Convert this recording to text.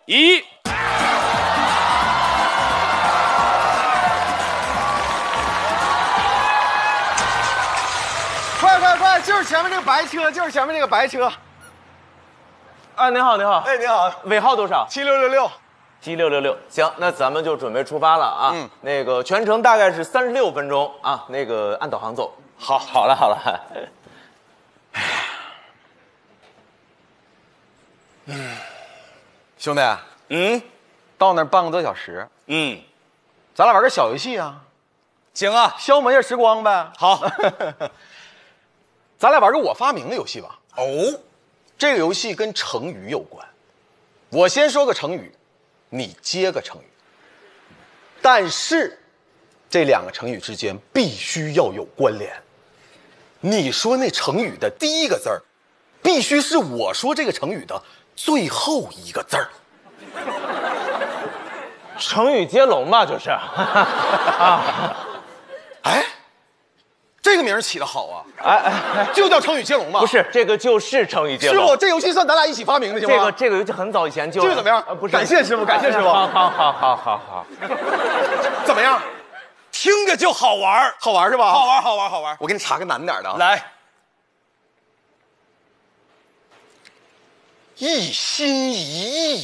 1。 快，就是前面这个白车，就是前面这个白车。 啊，您好，您好。 哎，你好， 尾号多少 7666。 7666。行，那咱们就准备出发了啊。那个全程大概是36分钟啊。那个按导航走。好了。 兄弟，到那儿半个多小时，咱俩玩个小游戏啊， 行啊， 消磨一下时光呗。 好， 咱俩玩个我发明的游戏吧。 哦， 这个游戏跟成语有关，我先说个成语，你接个成语，但是这两个成语之间必须要有关联。你说那成语的第一个字儿，必须是我说这个成语的最后一个字儿。 成语接龙嘛，就是。啊， 哎，这个名儿起得好啊！就叫成语接龙嘛。 不是，这个就是成语接龙。 师傅，这游戏算咱俩一起发明的，行吗？ 这个游戏很早以前就。 这个怎么样？ 不是， 感谢师傅，感谢师傅。 好。 怎么样？ 听着就好玩， 好玩是吧？ 好玩。 我给你查个难点的啊。 来， 一心一意。